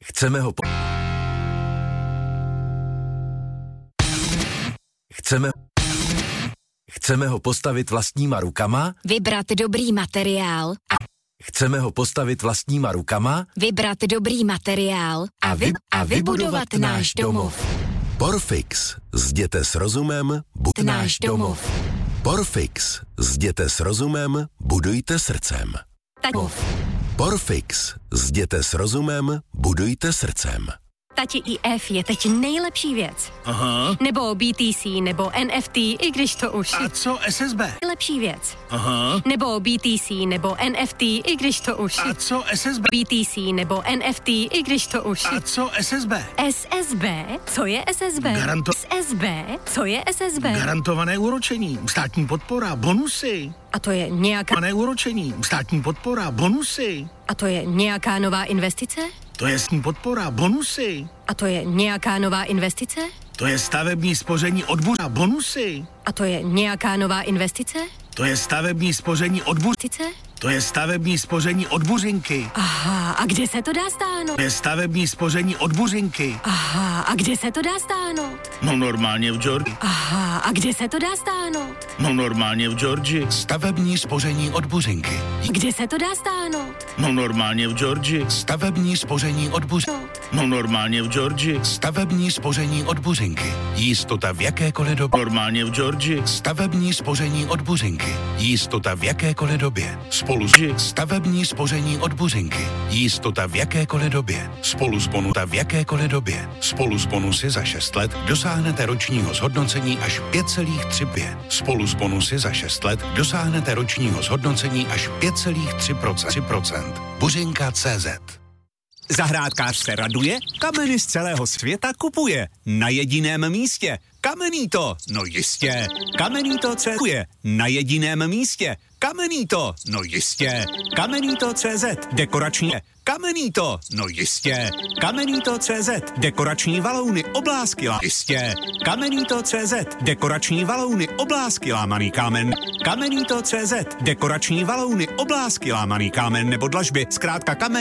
Chceme ho postavit vlastníma rukama? Vybrat dobrý materiál. Chceme ho postavit vlastníma rukama? Vybrat dobrý materiál a vybudovat náš domov. Porfix. Zděte s rozumem, Náš domov. Porfix. Zděte s rozumem, budujte srdcem. Porfix. Zděte s rozumem, budujte srdcem. Tati, IF je teď nejlepší věc. Aha. Nebo BTC, nebo NFT, i když to už... A co SSB? Lepší věc. Aha. Nebo BTC, nebo NFT, i když to už... A co SSB? BTC, nebo NFT, i když to už... A co SSB? SSB? Co je SSB? SSB? Co je SSB? Garantované úročení, státní podpora, bonusy. A to je nějaká... Úročení, státní podpora, bonusy. A to je nějaká nová investice? To je státní podpora, bonusy. A to je nějaká nová investice? To je stavební spoření odbůra, bonusy. A to je nějaká nová investice? To je stavební spoření To je stavební spoření od Buřinky. Aha, a kde se to dá stáhnout? To je stavební spoření od Buřinky. Aha, a kde se to dá stáhnout? No normálně v Georgii. Aha, a kde se to dá stáhnout? No normálně v Georgii. Stavební spoření od Buřinky. Kde se to dá stáhnout? No normálně v Georgii. Stavební spoření od Buřinky. No normálně v Georgii. Stavební spoření od Buřinky. Jistota v jakékoliv době. Normálně v Georgii. Stavební spoření od Buřinky. Jistota v jakékoliv době. Spolu s stavební spoření od Buřinky. Jistota v jakékoliv době. Spolu s bonuta v jakékoliv době. Spolu s bonusy za 6 let dosáhnete ročního zhodnocení až 5,35. Spolu s bonusy za 6 let dosáhnete ročního zhodnocení až 5,3%. Buřinka.cz. Zahrádkář se raduje, kameny z celého světa kupuje. Na jediném místě. Kamenito, no jistě. Kamenito cekuje. Na jediném místě. Kamenito, no jistě. Kamenito.cz. Dekorační. Kamenito, no jistě. Kamenito.cz. Dekorační valouny, oblásky, jistě. Kamenito.cz. Dekorační valouny, oblásky, lámaný kámen. Kamenito.cz. Dekorační valouny, oblásky, lámaný kámen nebo dlažby. Zkrátka kamen.